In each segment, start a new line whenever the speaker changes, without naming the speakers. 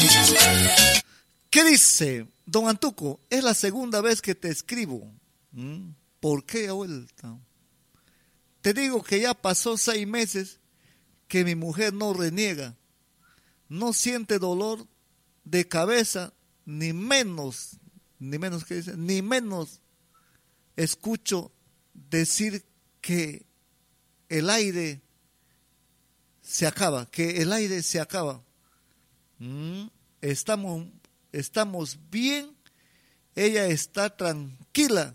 ¿Qué dice? Don Antuco, es la segunda vez que te escribo. ¿Por qué ha vuelta? Te digo que ya pasó 6 meses que mi mujer no reniega, no siente dolor de cabeza, ni menos que dice, ni menos escucho decir que el aire se acaba, Estamos bien, ella está tranquila,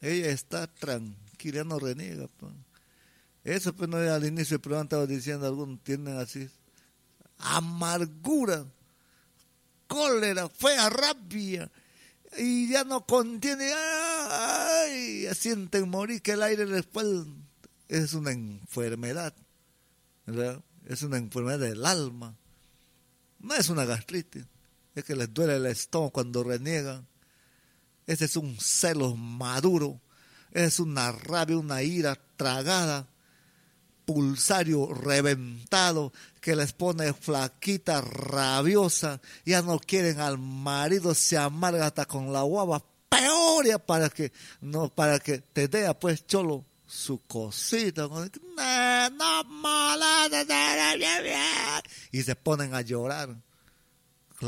no reniega. Pues. Eso pues no era al inicio del programa, estaba diciendo, algunos tienen así, amargura, cólera, fea, rabia, y ya no contiene, ¡ay! Sienten morir, que el aire después es una enfermedad, ¿verdad? Es una enfermedad del alma, no es una gastritis, es que les duele el estómago cuando reniegan. Ese es un celo maduro, es una rabia, una ira tragada, pulsario reventado, que les pone flaquita, rabiosa, ya no quieren al marido, se amarga hasta con la guava, peor ya para que te dé pues cholo su cosita, y se ponen a llorar.